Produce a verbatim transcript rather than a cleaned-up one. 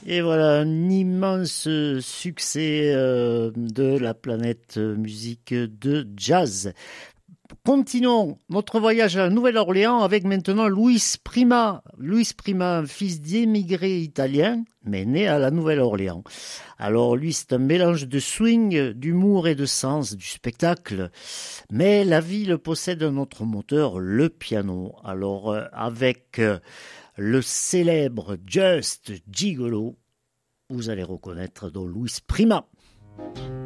Et voilà, un immense succès euh, de la planète musique de jazz. Continuons notre voyage à la Nouvelle-Orléans avec maintenant Luis Prima. Luis Prima, un fils d'émigrés italiens, mais né à la Nouvelle-Orléans. Alors lui, c'est un mélange de swing, d'humour et de sens du spectacle. Mais la ville possède un autre moteur, le piano. Alors euh, avec euh, le célèbre Just Gigolo, vous allez reconnaître donc Luis Prima.